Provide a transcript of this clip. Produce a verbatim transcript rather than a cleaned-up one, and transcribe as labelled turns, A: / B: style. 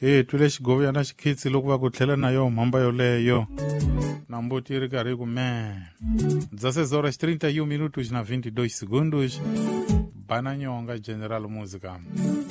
A: Eh tule xigovi yana xikhitsi loko va ku tlhela na yo mhamba yoleyo na mbuti ri karhi ku me dezesseis horas trinta e um minutos na vinte e dois segundos Bananyonga General Música.